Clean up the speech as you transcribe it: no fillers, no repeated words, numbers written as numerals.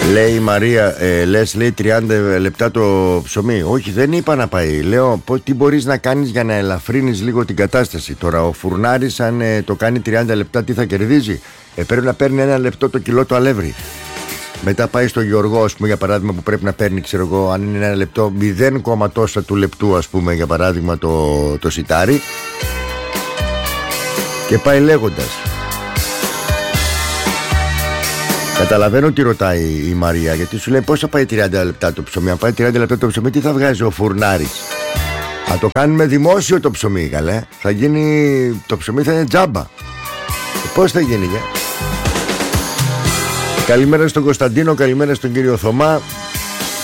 Λέει η Μαρία, λες λέει 30 λεπτά το ψωμί. Όχι, δεν είπα να πάει. Λέω τι μπορείς να κάνεις για να ελαφρύνεις λίγο την κατάσταση. Τώρα ο φουρνάρης αν το κάνει 30 λεπτά τι θα κερδίζει? Πρέπει να παίρνει 1 λεπτό το κιλό το αλεύρι. Μετά πάει στο Γιώργο, ας πούμε, για παράδειγμα, που πρέπει να παίρνει, ξέρω εγώ, αν είναι 1 λεπτό, 0, τόσα του λεπτού, ας πούμε, για παράδειγμα, το σιτάρι. Και πάει λέγοντας. Καταλαβαίνω τι ρωτάει η Μαρία, γιατί σου λέει πώς θα πάει 30 λεπτά το ψωμί. Αν πάει 30 λεπτά το ψωμί, τι θα βγάζει ο φουρνάρης? Θα το κάνουμε δημόσιο το ψωμί, καλέ. Θα γίνει, το ψωμί θα είναι τζάμπα. Πώς θα γίνει, Καλημέρα στον Κωνσταντίνο, καλημέρα στον κύριο Θωμά.